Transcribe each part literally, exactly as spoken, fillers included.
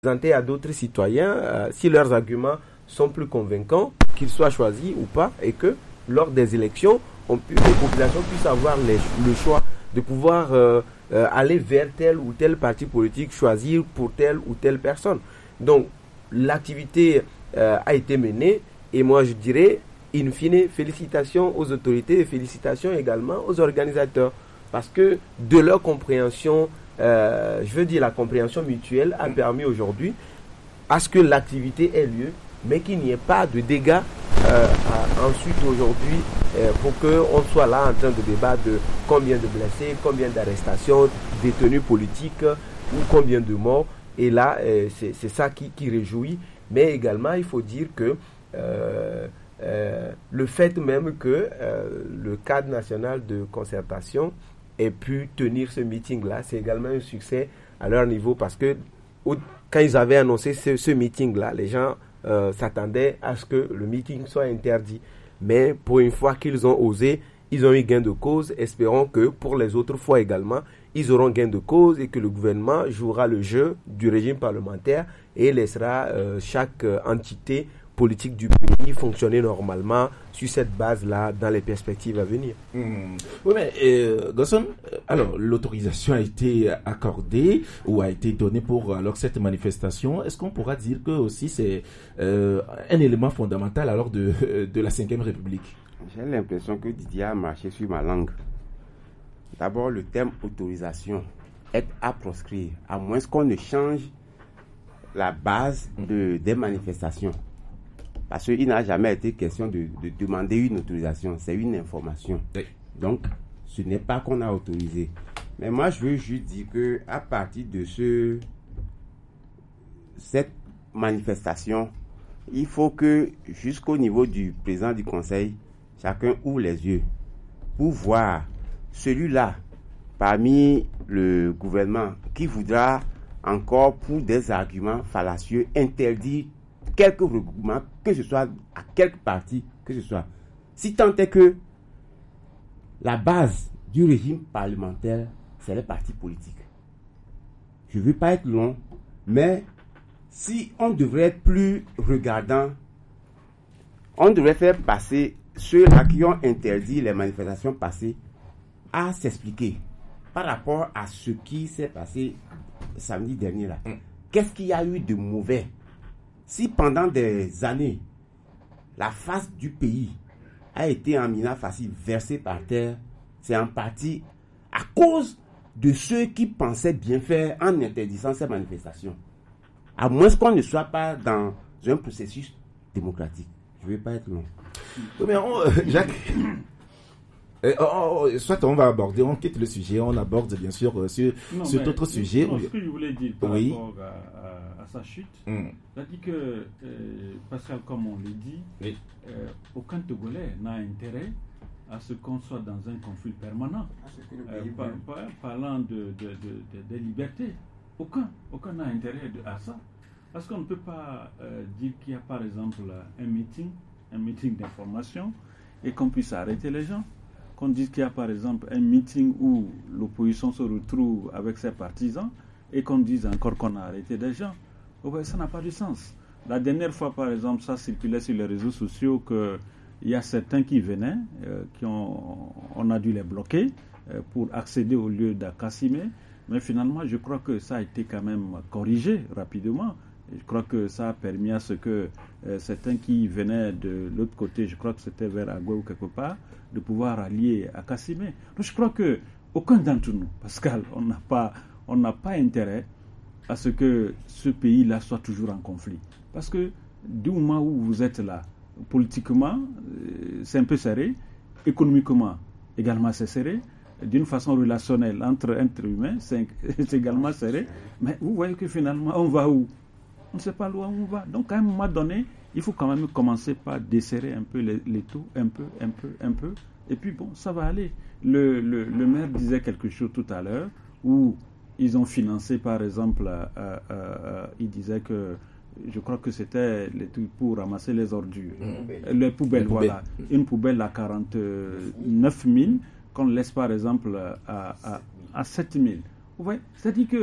présenter à d'autres citoyens, euh, si leurs arguments sont plus convaincants, qu'ils soient choisis ou pas, et que lors des élections, on pu, les populations puissent avoir les, le choix de pouvoir euh, euh, aller vers tel ou tel parti politique, choisir pour telle ou telle personne. Donc, l'activité euh, a été menée, et moi je dirais, in fine, félicitations aux autorités et félicitations également aux organisateurs. Parce que de leur compréhension, euh, je veux dire la compréhension mutuelle a permis aujourd'hui à ce que l'activité ait lieu, mais qu'il n'y ait pas de dégâts euh, à, ensuite aujourd'hui euh, pour qu'on soit là en train de débattre de combien de blessés, combien d'arrestations, détenus politiques ou combien de morts. Et là, euh, c'est, c'est ça qui, qui réjouit. Mais également, il faut dire que euh, euh, le fait même que euh, le cadre national de concertation ait pu tenir ce meeting-là, c'est également un succès à leur niveau parce que au, quand ils avaient annoncé ce, ce meeting-là, les gens euh, s'attendaient à ce que le meeting soit interdit. Mais pour une fois qu'ils ont osé, ils ont eu gain de cause. Espérons que pour les autres fois également, ils auront gain de cause et que le gouvernement jouera le jeu du régime parlementaire et laissera euh, chaque euh, entité politique du pays fonctionner normalement sur cette base-là dans les perspectives à venir. Mmh. Oui, mais euh, Gosson, alors l'autorisation a été accordée ou a été donnée pour alors cette manifestation. Est-ce qu'on pourra dire que aussi c'est euh, un élément fondamental alors de de la cinquième République? J'ai l'impression que Didier a marché sur ma langue. D'abord, le terme autorisation est à proscrire, à moins qu'on ne change la base de, des manifestations. Parce qu'il n'a jamais été question de, de demander une autorisation, c'est une information. Oui. Donc, ce n'est pas qu'on a autorisé. Mais moi, je veux juste dire qu'à partir de ce, cette manifestation, il faut que, jusqu'au niveau du président du conseil, chacun ouvre les yeux pour voir celui-là parmi le gouvernement qui voudra encore, pour des arguments fallacieux, interdire quelques regroupements, que ce soit à quelque parti, que ce soit. Si tant est que la base du régime parlementaire, c'est les partis politiques. Je ne veux pas être long, mais si on devrait être plus regardant, on devrait faire passer ceux-là qui ont interdit les manifestations passées à s'expliquer par rapport à ce qui s'est passé samedi dernier là. Mm. Qu'est-ce qu'il y a eu de mauvais? Si pendant des années, la face du pays a été en mina facile, versée par terre, c'est en partie à cause de ceux qui pensaient bien faire en interdisant ces manifestations. À moins qu'on ne soit pas dans un processus démocratique. Je ne vais pas être long. Oui, mais on, euh, Jacques, euh, oh, oh, soit on va aborder, on quitte le sujet, on aborde bien sûr euh, sur, non, sur d'autres sujets. Non, ce que je voulais dire par oui. rapport à, à, à sa chute, mm. c'est-à-dire que, euh, Pascal, comme on l'a dit, oui. euh, aucun Togolais n'a intérêt à ce qu'on soit dans un conflit permanent. Euh, par, par, parlant de, de, de, de, de liberté, aucun, aucun n'a intérêt de, à ça. Parce qu'on ne peut pas euh, dire qu'il y a par exemple un meeting, un meeting d'information et qu'on puisse arrêter les gens. Qu'on dise qu'il y a par exemple un meeting où l'opposition se retrouve avec ses partisans et qu'on dise encore qu'on a arrêté des gens. Oh ben, ça n'a pas de sens. La dernière fois par exemple, ça circulait sur les réseaux sociaux qu'il y a certains qui venaient, euh, qui ont, on a dû les bloquer euh, pour accéder au lieu d'Akassimé. Mais finalement, je crois que ça a été quand même corrigé rapidement. Je crois que ça a permis à ce que euh, certains qui venaient de l'autre côté, je crois que c'était vers Agoué ou quelque part, de pouvoir allier à Kassimé. Donc je crois que aucun d'entre nous, Pascal, on n'a pas, on n'a pas intérêt à ce que ce pays-là soit toujours en conflit. Parce que du moment où vous êtes là, politiquement, euh, c'est un peu serré, économiquement également c'est serré, d'une façon relationnelle entre êtres humains, c'est, c'est également serré, mais vous voyez que finalement on va où? On ne sait pas où on va. Donc, à un moment donné, il faut quand même commencer par desserrer un peu les, les taux, un peu, un peu, un peu. Et puis, bon, ça va aller. Le, le, le maire disait quelque chose tout à l'heure où ils ont financé, par exemple, euh, euh, euh, il disait que, je crois que c'était les trucs pour ramasser les ordures. Mmh. Les poubelles, les voilà. Poubelles. Une poubelle à quarante-neuf mille qu'on laisse, par exemple, à, à, à sept mille. Vous voyez ? C'est-à-dire que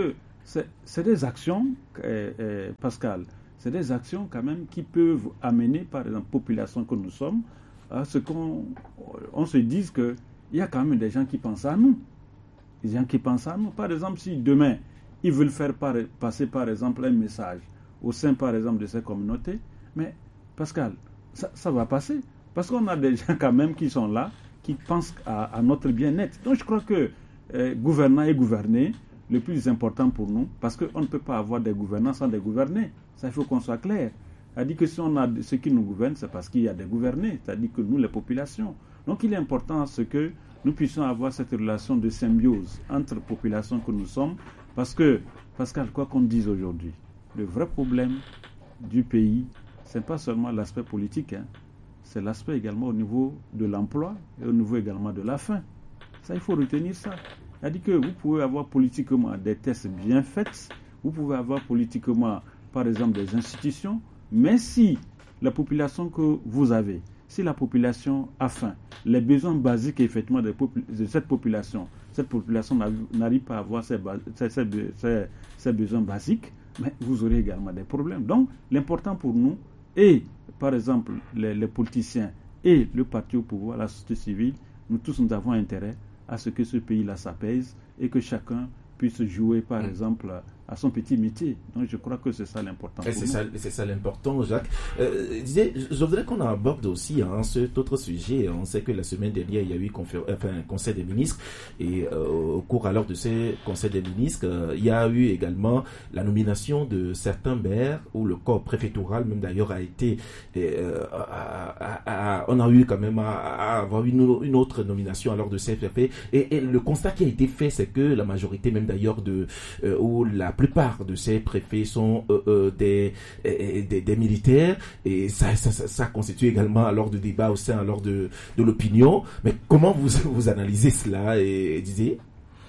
c'est, c'est des actions, euh, euh, Pascal, c'est des actions quand même qui peuvent amener, par exemple, la population que nous sommes, à ce qu'on on se dise qu'il y a quand même des gens qui pensent à nous. Des gens qui pensent à nous. Par exemple, si demain, ils veulent faire par, passer, par exemple, un message au sein, par exemple, de ces communautés, mais, Pascal, ça, ça va passer. Parce qu'on a des gens quand même qui sont là, qui pensent à, à notre bien-être. Donc, je crois que euh, gouvernants et gouverner, le plus important pour nous, parce qu'on ne peut pas avoir des gouvernants sans des gouvernés. Ça, il faut qu'on soit clair. C'est-à-dire que si on a ceux qui nous gouvernent, c'est parce qu'il y a des gouvernés, c'est-à-dire que nous, les populations. Donc, il est important ce que nous puissions avoir cette relation de symbiose entre populations que nous sommes, parce que, Pascal, quoi qu'on dise aujourd'hui, le vrai problème du pays, ce n'est pas seulement l'aspect politique, hein, c'est l'aspect également au niveau de l'emploi et au niveau également de la faim. Ça, il faut retenir ça. C'est-à-dire que vous pouvez avoir politiquement des tests bien faits, vous pouvez avoir politiquement, par exemple, des institutions, mais si la population que vous avez, si la population a faim, les besoins basiques effectivement de, popul- de cette population, cette population n'arrive pas à avoir ces, ces, ces, ces besoins basiques, mais vous aurez également des problèmes. Donc, l'important pour nous, et par exemple les, les politiciens et le parti au pouvoir, la société civile, nous tous nous avons intérêt à ce que ce pays-là s'apaise et que chacun puisse jouer, par mmh. exemple, à son petit métier. Donc, je crois que c'est ça l'important. Et c'est, ça, c'est ça l'important, Jacques. Euh, disais, je voudrais qu'on aborde aussi hein, cet autre sujet. On sait que la semaine dernière, il y a eu confé- enfin, un conseil des ministres. Et euh, au cours alors de ce conseil des ministres, euh, il y a eu également la nomination de certains maires, où le corps préfectoral, même d'ailleurs, a été... Euh, à, à, à, on a eu quand même à, à avoir une, une autre nomination alors de ces préfets. Et, et le constat qui a été fait, c'est que la majorité, même d'ailleurs, de euh, où la La plupart de ces préfets sont euh, euh, des, euh, des des militaires et ça, ça, ça, ça constitue également alors de débat au sein alors de de l'opinion. Mais comment vous vous analysez cela et, et disiez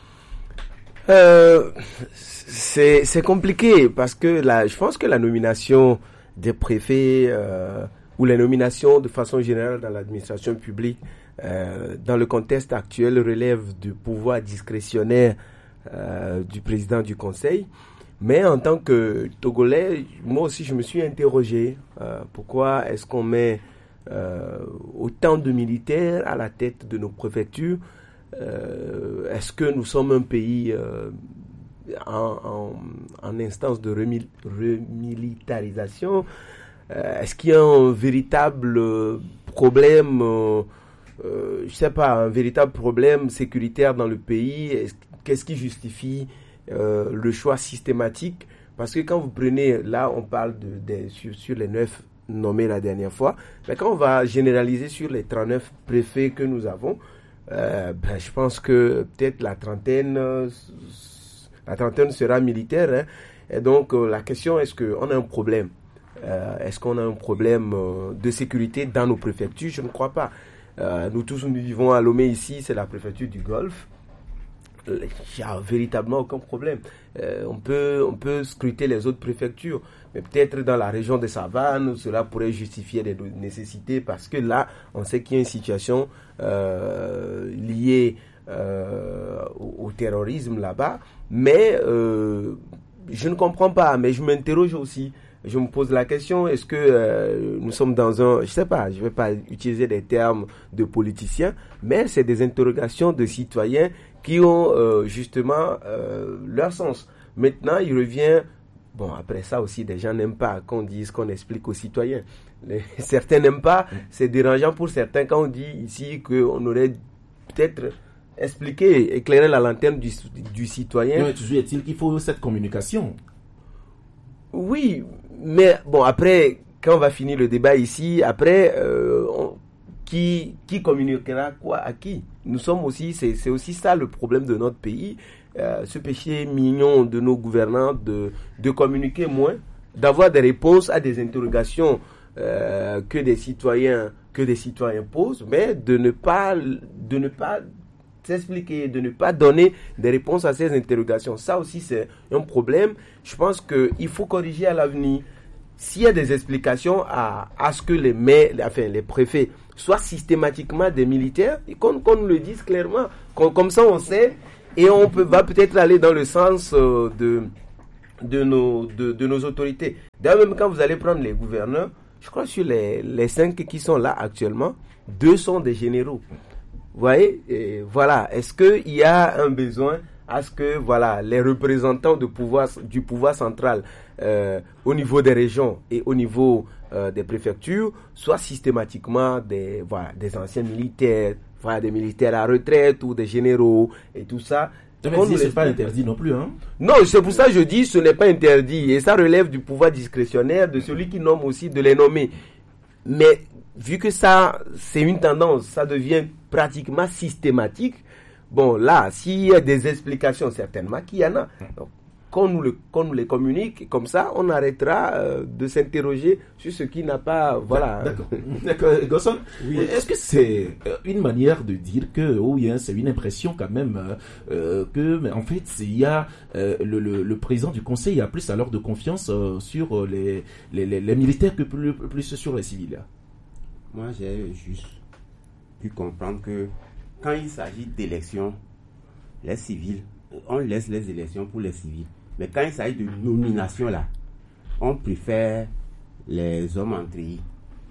euh, c'est c'est compliqué parce que là, je pense que la nomination des préfets euh, ou les nominations de façon générale dans l'administration publique euh, dans le contexte actuel relève du pouvoir discrétionnaire Euh, du président du conseil. Mais en tant que Togolais, moi aussi je me suis interrogé euh, pourquoi est-ce qu'on met euh, autant de militaires à la tête de nos préfectures. euh, est-ce que nous sommes un pays euh, en, en, en instance de remil- remilitarisation? euh, est-ce qu'il y a un véritable problème euh, euh, je sais pas, un véritable problème sécuritaire dans le pays? Est-ce Qu'est-ce qui justifie euh, le choix systématique? Parce que quand vous prenez, là on parle de, de, sur, sur les neuf nommés la dernière fois, mais quand on va généraliser sur les trente-neuf préfets que nous avons, euh, ben, je pense que peut-être la trentaine, euh, la trentaine sera militaire. Hein, et donc euh, la question, est-ce qu'on a un problème euh, Est-ce qu'on a un problème euh, de sécurité dans nos préfectures? Je ne crois pas. Euh, nous tous, nous vivons à Lomé ici, c'est la préfecture du Golfe. Il n'y a véritablement aucun problème. Euh, on peut, on peut scruter les autres préfectures, mais peut-être dans la région des savanes, cela pourrait justifier des nécessités parce que là, on sait qu'il y a une situation euh, liée euh, au, au terrorisme là-bas. Mais euh, je ne comprends pas, mais je m'interroge aussi. Je me pose la question, est-ce que euh, nous sommes dans un... Je sais pas, je ne vais pas utiliser des termes de politiciens, mais c'est des interrogations de citoyens qui ont euh, justement euh, leur sens. Maintenant, il revient... Bon, après ça aussi, des gens n'aiment pas qu'on dise, qu'on explique aux citoyens. Les, certains n'aiment pas, c'est dérangeant pour certains quand on dit ici qu'on aurait peut-être expliqué, éclairé la lanterne du, du citoyen. Mais toujours est-il qu'il faut cette communication. Oui, mais bon, après, quand on va finir le débat ici, après, euh, on, qui, qui communiquera quoi à qui? Nous sommes aussi, c'est, c'est aussi ça le problème de notre pays, euh, ce péché mignon de nos gouvernants de, de communiquer moins, d'avoir des réponses à des interrogations euh, que des citoyens que des citoyens posent, mais de ne pas de ne pas s'expliquer, de ne pas donner des réponses à ces interrogations. Ça aussi, c'est un problème. Je pense qu'il faut corriger à l'avenir. S'il y a des explications à, à ce que les maires, enfin les préfets, soient systématiquement des militaires, et qu'on, qu'on nous le dise clairement, qu'on, comme ça on sait, et on peut, va peut-être aller dans le sens euh, de, de nos, de, de nos autorités. D'ailleurs, même quand vous allez prendre les gouverneurs, je crois que sur les, les cinq qui sont là actuellement, deux sont des généraux. Vous voyez, et voilà. Est-ce qu'il y a un besoin à ce que voilà, les représentants de pouvoir, du pouvoir central euh, au niveau des régions et au niveau euh, des préfectures soient systématiquement des, voilà, des anciens militaires, voilà, des militaires à retraite ou des généraux et tout ça? Ce n'est pas interdit non plus, hein? Non, c'est pour ça que je dis ce n'est pas interdit. Et ça relève du pouvoir discrétionnaire de celui qui nomme aussi de les nommer. Mais vu que ça, c'est une tendance, ça devient pratiquement systématique. Bon, là, s'il y a des explications, certainement qu'il y en a. Donc, qu'on nous, le, qu'on nous les communique, et comme ça, on arrêtera euh, de s'interroger sur ce qui n'a pas... Voilà. D'accord. D'accord. Gosson, oui. Est-ce que c'est une manière de dire que, ou bien c'est une impression quand même, euh, que, mais en fait, il y a euh, le, le, le président du conseil a plus alors de confiance euh, sur les, les, les, les militaires que plus, plus sur les civils? Moi, j'ai juste pu comprendre que quand il s'agit d'élections, les civils, on laisse les élections pour les civils. Mais quand il s'agit de nomination, là, on préfère les hommes en treillis.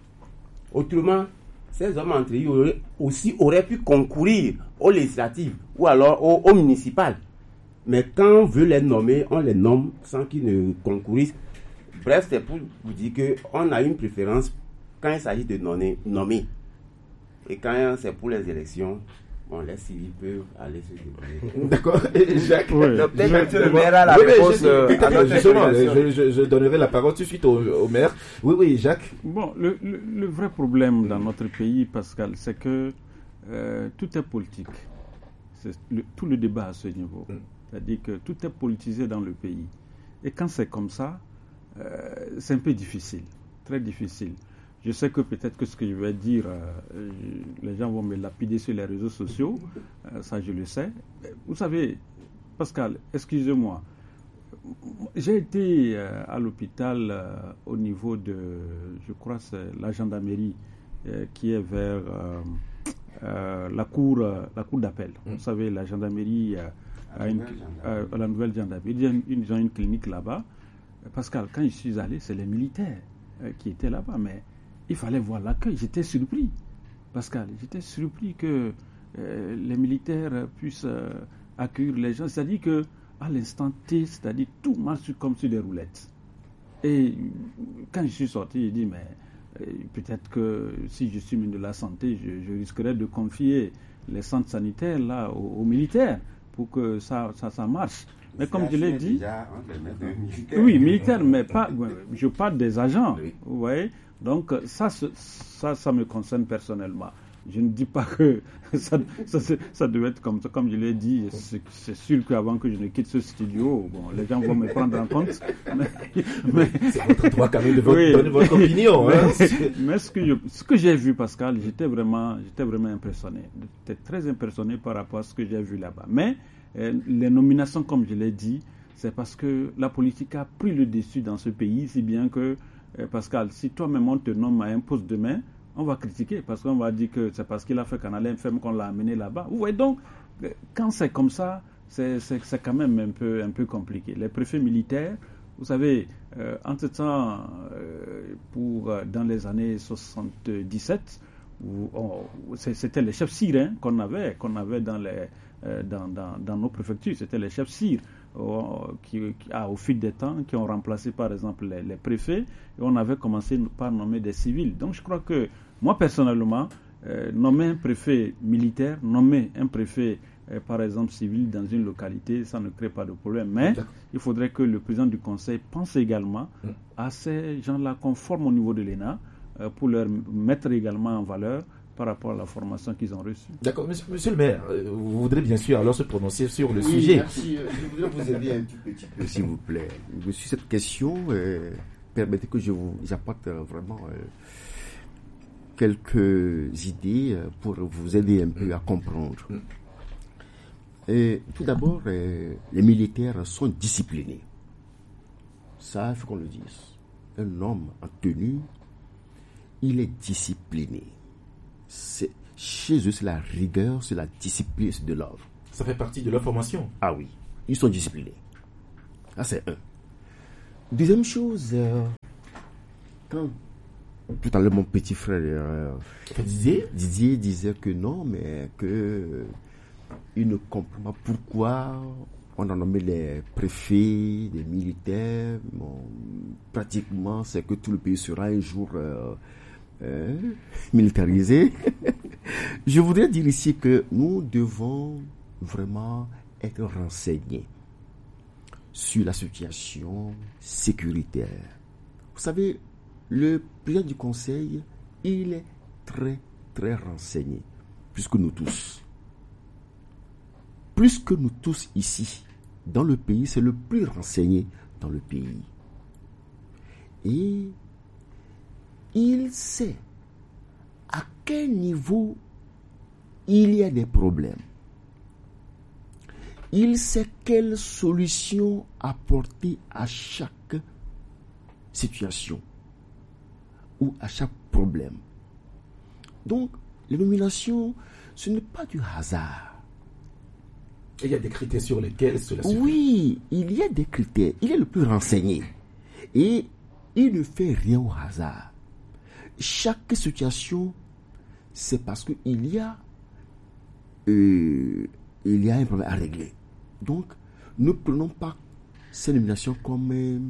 Autrement, ces hommes en treillis auraient, aussi auraient pu concourir aux législatives ou alors aux, aux municipales. Mais quand on veut les nommer, on les nomme sans qu'ils ne concourissent. Bref, c'est pour vous dire qu'on a une préférence quand il s'agit de nommer, nommer. Et quand c'est pour les élections, bon, les civils peuvent aller se débrouiller. D'accord. Et Jacques, oui. Peut-être que le maire a la réponse. Justement, je, je, je donnerai la parole tout de suite au, au maire. Oui, oui, Jacques. Bon, le, le, le vrai problème dans notre pays, Pascal, c'est que euh, tout est politique. C'est le, tout le débat à ce niveau. Mm. C'est-à-dire que tout est politisé dans le pays. Et quand c'est comme ça, euh, c'est un peu difficile, très difficile. Je sais que peut-être que ce que je vais dire, euh, les gens vont me lapider sur les réseaux sociaux, euh, ça je le sais. Vous savez, Pascal, excusez-moi, j'ai été euh, à l'hôpital euh, au niveau de, je crois c'est la gendarmerie euh, qui est vers euh, euh, la cour, euh, la cour d'appel. Mmh. Vous savez, la gendarmerie, euh, a une, euh, la nouvelle gendarmerie, ils ont une, ils ont une clinique là-bas. Pascal, quand je suis allé, c'est les militaires euh, qui étaient là-bas, mais il fallait voir l'accueil. J'étais surpris, Pascal. J'étais surpris que euh, les militaires puissent euh, accueillir les gens. C'est-à-dire que à l'instant T, c'est-à-dire tout marche comme sur des roulettes. Et quand je suis sorti, j'ai dit, mais euh, peut-être que si je suis ministre de la Santé, je, je risquerais de confier les centres sanitaires là aux, aux militaires pour que ça, ça, ça marche. Mais comme je l'ai dit, oui, militaires, mais pas. Je parle des agents, oui. Vous voyez. Donc ça, ça, ça me concerne personnellement. Je ne dis pas que ça, ça, ça devait être comme ça. Comme je l'ai dit, c'est, c'est sûr qu'avant que je ne quitte ce studio, bon, les gens vont me prendre en compte. Mais, mais c'est votre droit quand même de oui, donner votre opinion. Mais, hein. mais ce, que je, ce que j'ai vu, Pascal, j'étais vraiment, j'étais vraiment impressionné. J'étais très impressionné par rapport à ce que j'ai vu là-bas. Mais euh, les nominations, comme je l'ai dit, c'est parce que la politique a pris le dessus dans ce pays, si bien que, euh, Pascal, si toi-même on te nomme à un poste demain, on va critiquer parce qu'on va dire que c'est parce qu'il a fait Canal F M qu'on l'a amené là-bas. Vous voyez donc, quand c'est comme ça, c'est, c'est, c'est quand même un peu, un peu compliqué. Les préfets militaires, vous savez, euh, entre-temps, euh, pour, euh, dans les années soixante-dix-sept, où on, c'était les chefs sires hein, qu'on avait, qu'on avait dans, les, euh, dans, dans, dans nos préfectures. C'était les chefs sires euh, qui, qui, ah, au fil des temps, qui ont remplacé par exemple les, les préfets. Et on avait commencé par nommer des civils. Donc je crois que moi, personnellement, euh, nommer un préfet militaire, nommer un préfet, euh, par exemple, civil dans une localité, ça ne crée pas de problème. Mais D'accord. il faudrait que le président du conseil pense également mmh. à ces gens-là conformes au niveau de l'E N A euh, pour leur mettre également en valeur par rapport à la formation qu'ils ont reçue. D'accord. Monsieur, monsieur le maire, euh, vous voudrez bien sûr alors se prononcer sur le oui, sujet. Merci. Je voudrais vous aider un tout petit peu, s'il vous plaît. Sur cette question, euh, permettez que je vous apporte euh, vraiment... Euh, quelques idées pour vous aider un peu à comprendre. Et tout d'abord, euh, les militaires sont disciplinés. Ça, il faut qu'on le dise. Un homme en tenue, il est discipliné. C'est, chez eux, c'est la rigueur, c'est la discipline, c'est de l'ordre. Ça fait partie de leur formation. Ah oui, ils sont disciplinés. Ça, c'est un. Deuxième chose, euh, quand tout à l'heure mon petit frère euh, Didier Didier disait que non, mais que euh, il ne comprend pas pourquoi on a nommé les préfets, les militaires. Bon, pratiquement, c'est que tout le pays sera un jour euh, euh, militarisé. Je voudrais dire ici que nous devons vraiment être renseignés sur la situation sécuritaire. Vous savez, le président du conseil, il est très, très renseigné, plus que nous tous. Plus que nous tous ici, dans le pays, c'est le plus renseigné dans le pays. Et il sait à quel niveau il y a des problèmes. Il sait quelle solution apporter à chaque situation ou à chaque problème. Donc, les nominations, ce n'est pas du hasard. Il y a des critères sur lesquels cela se fait. Oui, il y a des critères. Il est le plus renseigné. Et il ne fait rien au hasard. Chaque situation, c'est parce qu'il y a, euh, il y a un problème à régler. Donc, ne prenons pas ces nominations comme, euh,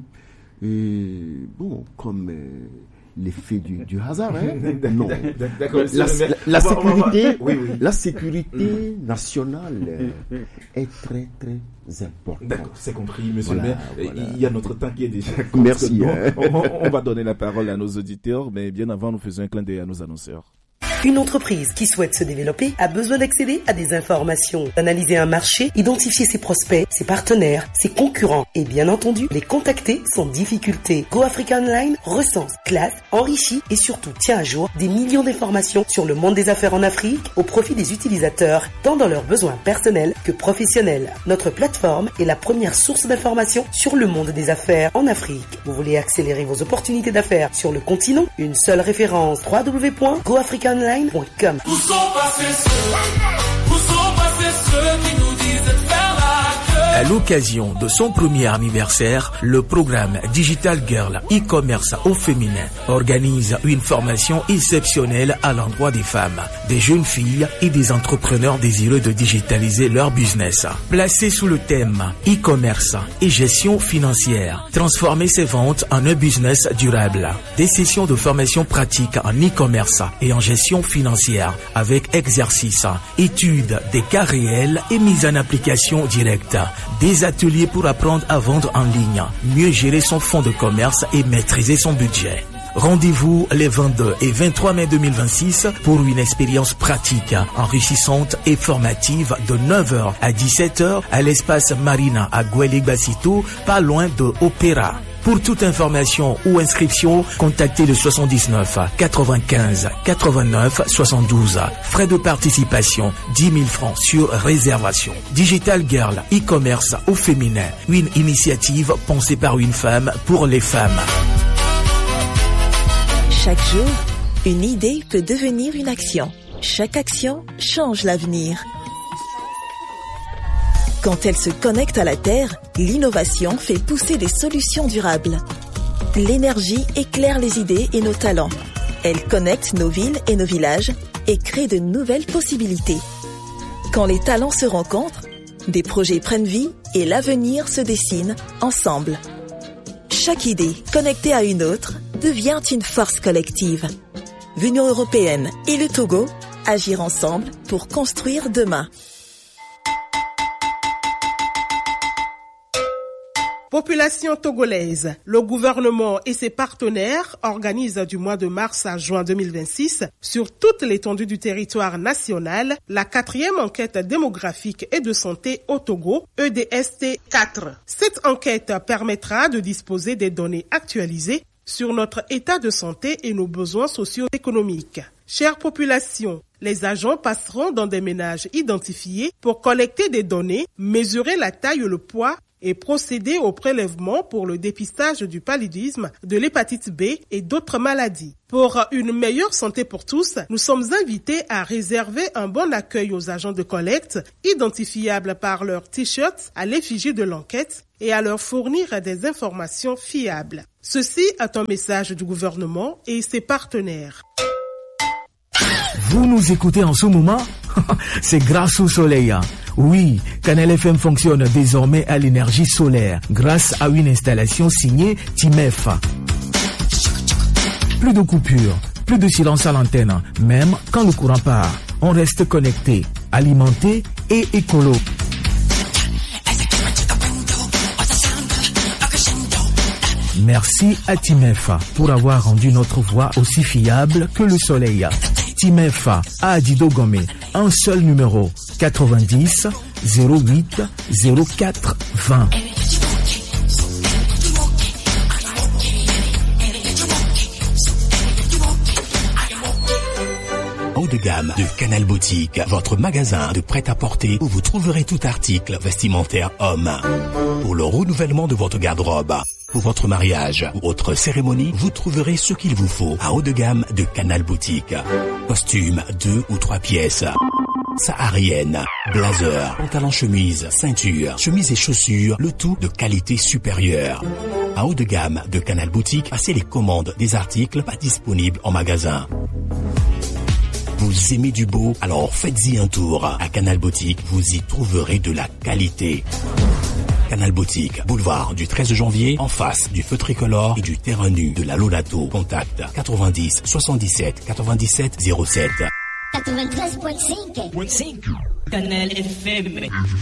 euh, bon, comme euh, l'effet du, du hasard. Hein? Non. D'accord. La, la, la sécurité, oui, oui. la sécurité nationale euh, est très, très importante. D'accord, c'est compris, monsieur Voilà, le maire. voilà. Il y a notre temps qui est déjà... Merci, Bon, hein. on, on va donner la parole à nos auditeurs, mais bien avant, nous faisons un clin d'œil à nos annonceurs. Une entreprise qui souhaite se développer a besoin d'accéder à des informations, d'analyser un marché, identifier ses prospects, ses partenaires, ses concurrents et bien entendu les contacter sans difficulté. Go Africa Online recense, classe, enrichit et surtout tient à jour des millions d'informations sur le monde des affaires en Afrique au profit des utilisateurs, tant dans leurs besoins personnels que professionnels. Notre plateforme est la première source d'informations sur le monde des affaires en Afrique. Vous voulez accélérer vos opportunités d'affaires sur le continent? Une seule référence, w w w point go africa online point com. Où sont passés ceux, où sont passés ceux qui nous disaient de faire la queue? À l'occasion de son premier anniversaire, le programme Digital Girl e-commerce au féminin organise une formation exceptionnelle à l'endroit des femmes, des jeunes filles et des entrepreneurs désireux de digitaliser leur business. Placé sous le thème e-commerce et gestion financière, transformer ses ventes en un business durable. Des sessions de formation pratique en e-commerce et en gestion financière avec exercices, études des cas réels et mise en application directe. Des ateliers pour apprendre à vendre en ligne, mieux gérer son fonds de commerce et maîtriser son budget. Rendez-vous les vingt-deux et vingt-trois mai deux mille vingt-six pour une expérience pratique, enrichissante et formative de neuf heures à dix-sept heures à l'espace Marina à Guélégbacito, pas loin de Opéra. Pour toute information ou inscription, contactez le soixante-dix-neuf quatre-vingt-quinze quatre-vingt-neuf soixante-douze. Frais de participation, dix mille francs sur réservation. Digital Girl e-commerce au féminin, une initiative pensée par une femme pour les femmes. Chaque jour, une idée peut devenir une action. Chaque action change l'avenir. Quand elle se connecte à la Terre, l'innovation fait pousser des solutions durables. L'énergie éclaire les idées et nos talents. Elle connecte nos villes et nos villages et crée de nouvelles possibilités. Quand les talents se rencontrent, des projets prennent vie et l'avenir se dessine ensemble. Chaque idée connectée à une autre devient une force collective. L'Union européenne et le Togo agir ensemble pour construire demain. Population togolaise, le gouvernement et ses partenaires organisent du mois de mars à juin deux mille vingt-six sur toute l'étendue du territoire national la quatrième enquête démographique et de santé au Togo, E D S T quatre. Cette enquête permettra de disposer des données actualisées sur notre état de santé et nos besoins socio-économiques. Chère population, les agents passeront dans des ménages identifiés pour collecter des données, mesurer la taille, le poids et procéder au prélèvement pour le dépistage du paludisme, de l'hépatite B et d'autres maladies. Pour une meilleure santé pour tous, nous sommes invités à réserver un bon accueil aux agents de collecte, identifiables par leur t-shirt à l'effigie de l'enquête, et à leur fournir des informations fiables. Ceci est un message du gouvernement et ses partenaires. Vous nous écoutez en ce moment? C'est grâce au soleil. Oui, Canal F M fonctionne désormais à l'énergie solaire grâce à une installation signée Timef. Plus de coupures, plus de silence à l'antenne, même quand le courant part. On reste connecté, alimenté et écolo. Merci à Timef pour avoir rendu notre voix aussi fiable que le soleil. Timef à Adido Gomé, un seul numéro, quatre-vingt-dix zéro huit zéro quatre vingt. Haut de gamme de Canal Boutique, votre magasin de prêt-à-porter où vous trouverez tout article vestimentaire homme. Pour le renouvellement de votre garde-robe, pour votre mariage ou autre cérémonie, vous trouverez ce qu'il vous faut à haut de gamme de Canal Boutique. Costumes, deux ou trois pièces, saharienne, blazer, pantalon chemise, ceinture, chemise et chaussures, le tout de qualité supérieure. À haut de gamme de Canal Boutique, passez les commandes des articles pas disponibles en magasin. Vous aimez du beau? Alors faites-y un tour. À Canal Boutique, vous y trouverez de la qualité. Canal Boutique, boulevard du treize janvier, en face du feu tricolore et du terrain nu de la Lolato. Contact quatre-vingt-dix soixante-dix-sept quatre-vingt-dix-sept zéro sept. quatre-vingt-treize virgule cinq. Canal F M.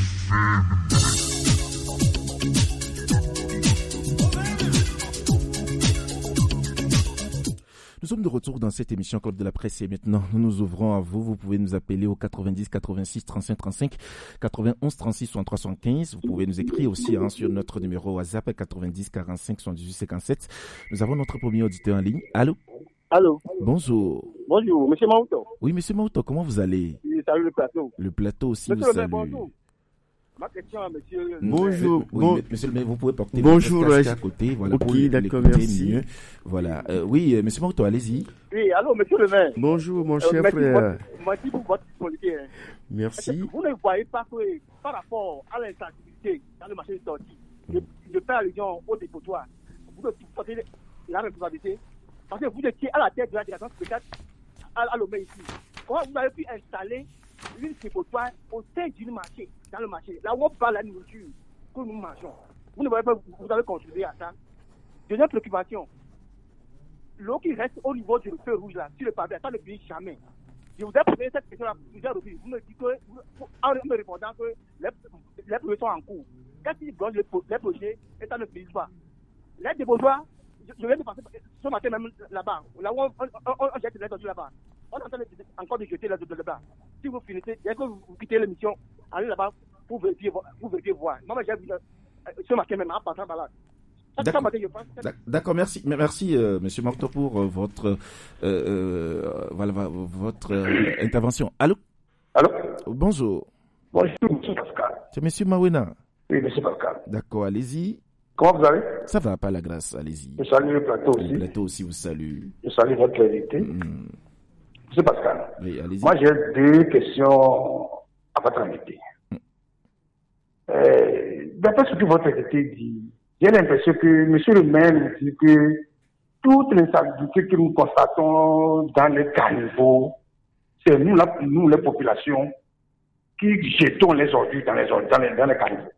Nous sommes de retour dans cette émission Club de la Presse et maintenant nous nous ouvrons à vous. Vous pouvez nous appeler au quatre-vingt-dix quatre-vingt-six trente-cinq trente-cinq, quatre-vingt-onze trente-six soixante-trois soixante-quinze. Vous pouvez nous écrire aussi hein, sur notre numéro WhatsApp quatre-vingt-dix quarante-cinq soixante-dix-huit cinquante-sept. Nous avons notre premier auditeur en ligne. Allô? Allô? Bonjour. Bonjour, monsieur Maouto. Oui, monsieur Maouto, comment vous allez? Oui, salut le plateau. Le plateau aussi monsieur vous salue. Bonjour. Ma question à monsieur... Bonjour. Oui, bon, monsieur le maire, vous pouvez porter bonjour, votre casque à côté. Voilà, ok, pour d'accord, l'écouter merci. mieux. Voilà. Euh, oui, euh, monsieur Maouto, allez-y. Oui, allô, monsieur le maire. Bonjour, mon Euh, cher merci frère. pour- Merci pour votre disponibilité. hein. Merci. Est-ce que vous ne voyez pas que par rapport à l'instabilité dans le marché de sortie, je, je fais allusion au dépotoir, vous devez porter la responsabilité parce que vous étiez à la tête de la direction spéciale à, à Lomé ici. Comment vous avez pu installer une dépotoir au sein du marché, dans le marché, là où on parle de la nourriture que nous mangeons? Vous ne voyez pas, vous avez contribué à ça. Deuxième préoccupation, l'eau qui reste au niveau du feu rouge là, sur le pavé, ça ne finit jamais. Je vous ai posé cette question-là plusieurs reprises. Vous me dites que, vous- en me répondant que les, les projets sont en cours. Qu'est-ce qui bloque les, pro- les projets et ça ne finit pas? Les dépotoirs, je, je viens de passer ce matin même là-bas, là où on, on, on, on jette les ordures là-bas. On est en train de, encore de jeter les ordures là-bas. Si vous finissez, dès que vous, vous quittez l'émission, allez là-bas pour vérifier, vo- pour vérifier voir. Moi, j'ai vu euh, ce matin même en passant par là. Ça, D'accord. ce matin, je pense. D'ac- D'accord, merci, mais merci, euh, monsieur Marteau, pour euh, votre, euh, euh, voilà, va- votre euh, intervention. Allô? Allô? Bonjour. Bonjour, monsieur Pascal. C'est monsieur Mawena. Oui, monsieur Pascal. D'accord, allez-y. Comment vous allez? Ça va, pas la grâce, allez-y. Je salue le plateau aussi. Le plateau aussi vous salue. Je salue votre invité. Mm. Monsieur Pascal. Oui, allez-y. Moi, j'ai deux questions à votre invité. Mm. Euh, D'après ce que votre invité dit, j'ai l'impression que monsieur le maire nous dit que toute l'instabilité que nous constatons dans les caniveaux, c'est nous, la, nous, les populations, qui jetons les ordures dans les, ordures, dans les, dans les caniveaux.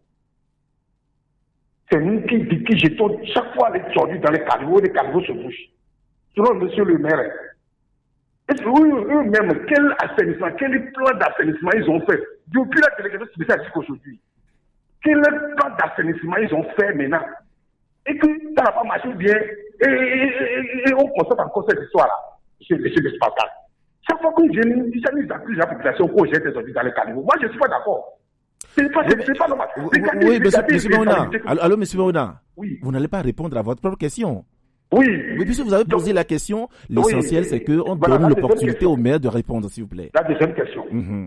C'est nous qui, qui jetons chaque fois les ordures dans les caniveaux, les caniveaux se bouchent. Selon monsieur le maire, est-ce que eux- eux-mêmes, quel assainissement, quel plan d'assainissement ils ont fait depuis la délégation spéciale jusqu'à aujourd'hui? Quel plan d'assainissement ils ont fait maintenant? Et que ça n'a pas marché bien, et, et, et, et on constate encore cette histoire-là, monsieur, monsieur le Spartak. Chaque fois qu'on vient, ils nous accusent la population qu'on jette les ordures dans les caniveaux. Moi, je ne suis pas d'accord. C'est pas, c'est, c'est pas normal. Oui, Regardez- oui, monsieur, regardez monsieur les Mauna. réalités que- Allô, allô, monsieur Mauna. Oui. Vous n'allez pas répondre à votre propre question. Oui. Oui, puisque vous avez posé la question, l'essentiel, Oui. c'est qu'on Voilà, donne la deuxième l'opportunité question. au maire de répondre, s'il vous plaît. La deuxième question. Mhm.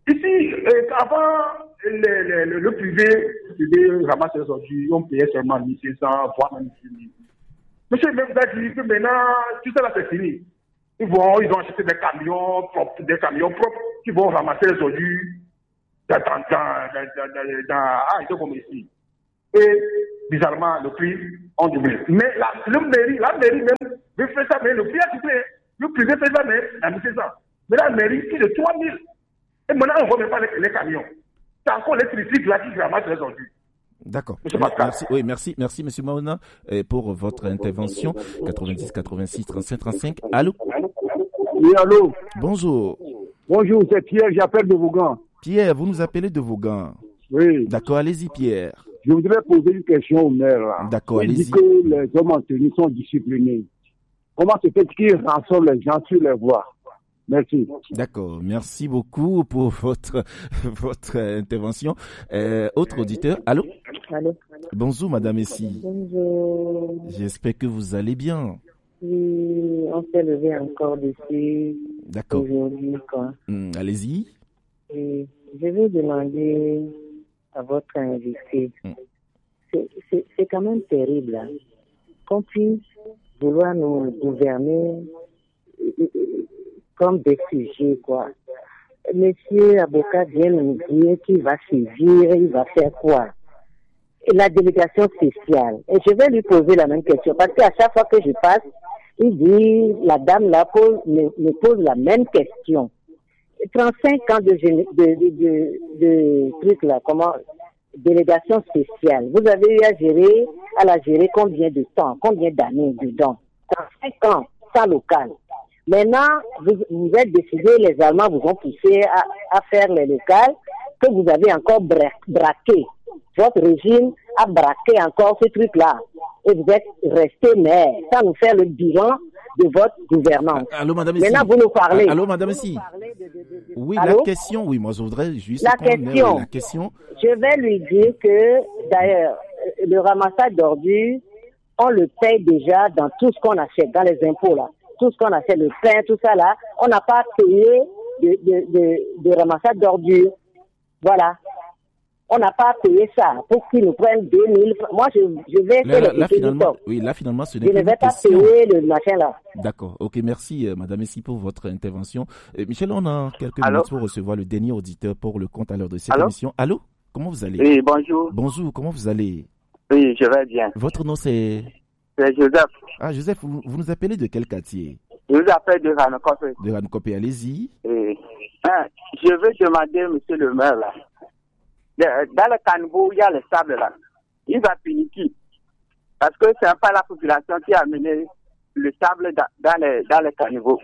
Ici, euh, avant, le, le, le, le privé, le privé ramasse les ordures, on payait seulement mille cinq cents, voire même six mille. Monsieur le maire vous a dit que maintenant, tout ça là, c'est fini. Ils vont, ils ont acheté des camions propres, des camions propres qui vont ramasser les ordures dans, dans, dans, dans, dans, dans ah, ils sont comme ici. Et, bizarrement, le prix ont doublé. Mais la, le mairie, la mairie même, veut faire ça, mais le prix a doublé. Le privé fait ça, mais à mille cinq cents. Mais la mairie, plus de trois mille. Et maintenant, on ne remet pas les, les camions. C'est encore les tricycles là qui ramassent les ordures. D'accord. Merci, oui, merci, merci, Monsieur Maona, pour votre intervention. quatre-vingt-dix, quatre-vingt-six, trente-cinq, trente-cinq. Allô? Oui, allô? Bonjour. Bonjour, c'est Pierre, j'appelle de Vaughan. Pierre, vous nous appelez de Vaughan. Oui. D'accord, allez-y, Pierre. Je voudrais poser une question au maire. Là. D'accord, Il allez-y. dit que les hommes en tenue sont disciplinés. Comment se fait qu'ils rassemblent les gens sur les voies? Merci. D'accord, merci beaucoup pour votre votre intervention. Euh, autre auditeur, allô? Allô? Bonjour, Madame Essie. Bonjour. J'espère que vous allez bien. Oui, on s'est levé encore dessus. D'accord. Aujourd'hui, quoi. Hum, allez-y. Et je vais demander à votre invité. Hum. C'est, c'est, c'est quand même terrible, hein, qu'on puisse vouloir nous gouverner comme des sujets, quoi. Monsieur Aboka vient nous dire qu'il va sévir, il va faire quoi? Et la délégation spéciale. Et je vais lui poser la même question, parce qu'à chaque fois que je passe, il dit, la dame là pose, me, me pose la même question. trente-cinq ans de, de, de, de, de truc là, comment, délégation spéciale. Vous avez eu à gérer, à la gérer combien de temps, combien d'années dedans? trente-cinq ans, sans local. Maintenant, vous, vous êtes décidé, les Allemands vous ont poussé à, à faire les locales, que vous avez encore bra- braqué. Votre régime a braqué encore ce truc-là. Et vous êtes resté maire, sans nous faire le bilan de votre gouvernance. Allô, Madame Maintenant, Essie. vous nous parlez. Allô, Madame Essie. Oui, Allô? la question, oui, moi je voudrais juste la qu'on ait, question. oui, la question. Je vais lui dire que, d'ailleurs, le ramassage d'ordures, on le paye déjà dans tout ce qu'on achète, dans les impôts, là. Tout ce qu'on achète, le pain, tout ça, là, on n'a pas payé de, de, de, de ramassage d'ordures. Voilà. On n'a pas payé ça pour qu'ils nous prennent deux mille. Moi, je, je vais Là, faire là, les là, tickets finalement, du oui, là, finalement, ce Je n'est ne pas vais une pas question. payer le machin là. D'accord. Ok, merci, euh, Madame Essie, pour votre intervention. Euh, Michel, on a quelques Allô? minutes pour recevoir le dernier auditeur pour le compte à l'heure de cette Allô? émission. Allô? Comment vous allez? Oui, bonjour. Bonjour, comment vous allez? Oui, je vais bien. Votre nom, c'est? C'est Joseph. Ah, Joseph, vous, vous nous appelez de quel quartier? Je vous appelle de Ranokopé. De Ranokopé, allez-y. Et, hein, je veux demander, monsieur le maire, là, de- dans le caniveau, il y a le sable là. Il va finir qui? Parce que c'est pas la population qui a amené le sable dans, dans les, dans les caniveaux.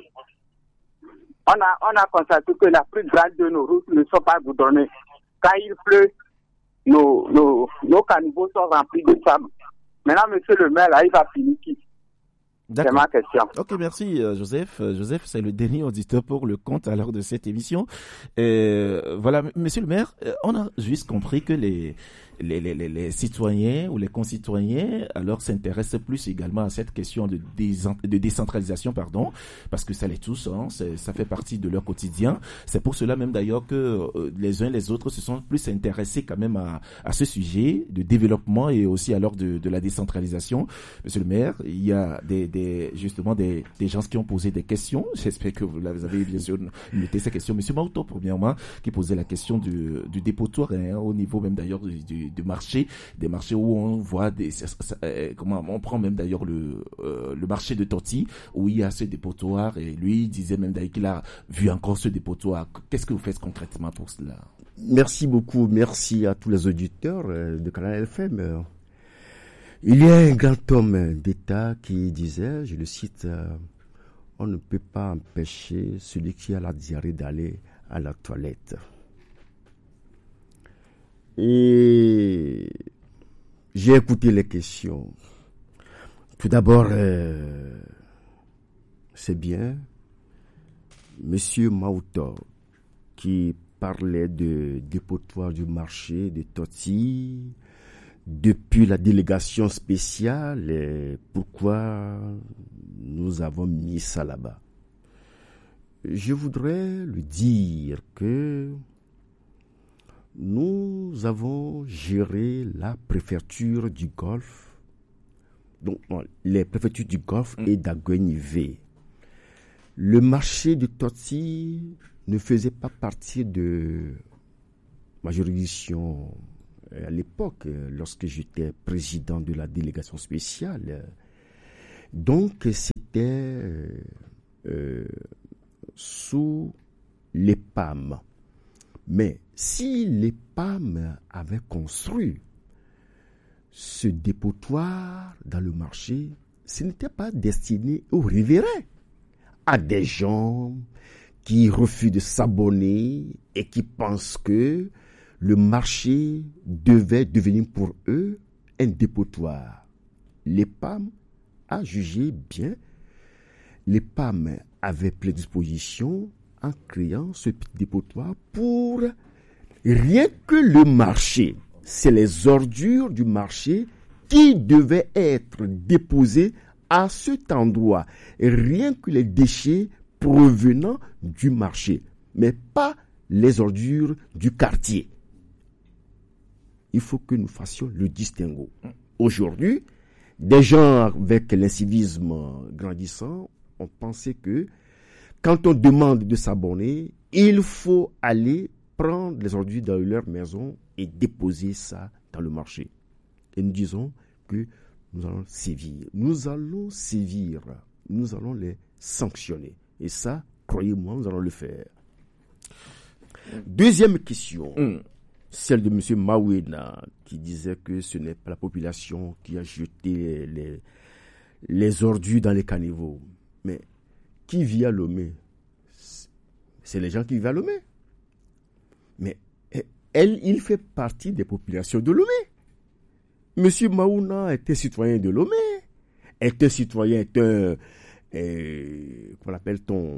On a, on a constaté que la plus grande de nos routes ne sont pas goudronnées. Quand il pleut, nos, nos, nos caniveaux sont remplis de sable. Maintenant, monsieur le maire, là, il va finir qui? C'est ma question. Ok, merci euh, Joseph. Euh, Joseph, c'est le dernier auditeur pour le compte à l'heure de cette émission. Euh, voilà, m- monsieur le maire, euh, on a juste compris que les, les, les, les, les citoyens ou les concitoyens alors s'intéressent plus également à cette question de, désen- de décentralisation, pardon, parce que ça les touche, hein, c'est- ça fait partie de leur quotidien. C'est pour cela même d'ailleurs que euh, les uns et les autres se sont plus intéressés quand même à, à ce sujet de développement et aussi alors de, de la décentralisation. Monsieur le maire, il y a des, des justement des, des gens qui ont posé des questions. J'espère que vous avez bien sûr noté ces questions. Monsieur Mauto, premièrement, qui posait la question du, du dépotoir, hein, au niveau même d'ailleurs du, du, du marché, des marchés où on voit des, ça, ça, euh, comment on prend même d'ailleurs le, euh, le marché de Torti, où il y a ce dépotoir, et lui il disait même d'ailleurs qu'il a vu encore ce dépotoir. Qu'est-ce que vous faites concrètement pour cela? Merci beaucoup, merci à tous les auditeurs euh, de Canal F M. Il y a un grand homme d'État qui disait, je le cite, euh, on ne peut pas empêcher celui qui a la diarrhée d'aller à la toilette. Et j'ai écouté les questions. Tout d'abord, euh, c'est bien, Monsieur Mauto, qui parlait de dépotoir du marché de Torti, depuis la délégation spéciale, et pourquoi nous avons mis ça là-bas. Je voudrais lui dire que nous avons géré la préfecture du Golfe, donc non, les préfectures du Golfe mm. et d'Aguenivé. Le marché de Toti ne faisait pas partie de ma juridiction à l'époque, lorsque j'étais président de la délégation spéciale. Donc, c'était euh, euh, sous les P A M. Mais si les P A M avaient construit ce dépotoir dans le marché, ce n'était pas destiné aux riverains, à des gens qui refusent de s'abonner et qui pensent que le marché devait devenir pour eux un dépotoir. Les P A M a jugé bien, les P A M avaient plein disposition en créant ce petit dépotoir pour rien que le marché. C'est les ordures du marché qui devaient être déposées à cet endroit. Rien que les déchets provenant du marché, mais pas les ordures du quartier. Il faut que nous fassions le distinguo. Aujourd'hui, des gens avec l'incivisme grandissant ont pensé que quand on demande de s'abonner, il faut aller prendre les ordures dans leur maison et déposer ça dans le marché. Et nous disons que nous allons sévir. Nous allons sévir. Nous allons les sanctionner. Et ça, croyez-moi, nous allons le faire. Deuxième question. Mm. Celle de M. Mawena, qui disait que ce n'est pas la population qui a jeté les, les ordures dans les caniveaux. Mais qui vit à Lomé? C'est les gens qui vivent à Lomé. Mais elle, il fait partie des populations de Lomé. M. Maouna était citoyen de Lomé. Était citoyen, est un, euh, comment l'appelle-t-on,